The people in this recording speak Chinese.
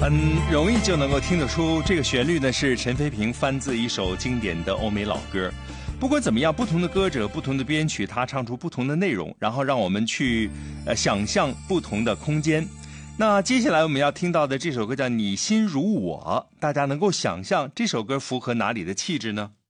很容易就能够听得出，这个旋律呢是陈飞平翻自一首经典的欧美老歌。不管怎么样，不同的歌者、不同的编曲，他唱出不同的内容，然后让我们去想象不同的空间。那接下来我们要听到的这首歌叫《你心如我》，大家能够想象这首歌符合哪里的气质呢？